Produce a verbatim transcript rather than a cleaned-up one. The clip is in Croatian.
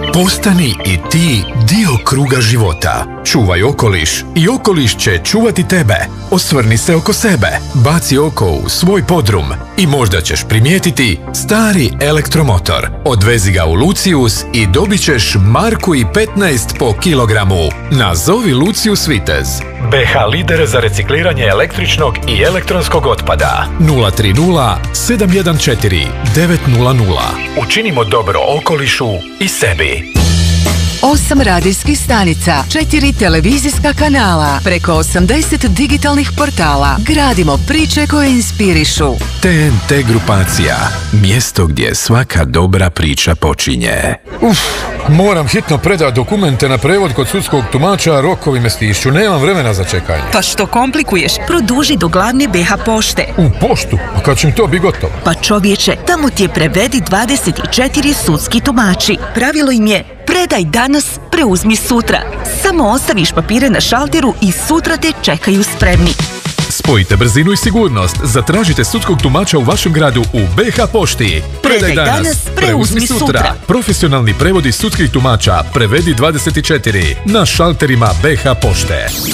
Postani i ti dio kruga života. Čuvaj okoliš i okoliš će čuvati tebe. Osvrni se oko sebe, baci oko u svoj podrum i možda ćeš primijetiti stari elektromotor. Odvezi ga u Lucius i dobit ćeš marku i petnaest po kilogramu. Nazovi Lucius Vitez. B H lider za recikliranje električnog i elektronskog otpada. nula tri nula sedam jedan četiri devet nula nula. Učinimo dobro okolišu i sebi. Osam radijskih stanica, četiri televizijska kanala, preko osamdeset digitalnih portala. Gradimo priče koje inspirišu. T N T grupacija. Mjesto gdje svaka dobra priča počinje. Uf, moram hitno predati dokumente na prevod kod sudskog tumača, rokovi me stišću. Nemam vremena za čekanje. Pa što komplikuješ? Produži do glavne B H pošte. U poštu? A kad će mi to biti gotovo? Pa čovječe, tamo ti je Prevedi dvadeset četiri sudski tumači. Pravilo im je predaj danas, preuzmi sutra. Samo ostaviš papire na šalteru i sutra te čekaju spremni. Spojite brzinu i sigurnost. Zatražite sudskog tumača u vašem gradu u B H pošti. Predaj danas, preuzmi sutra. Profesionalni prevodi sudskih tumača Prevedi dvadeset četiri na šalterima B H pošte.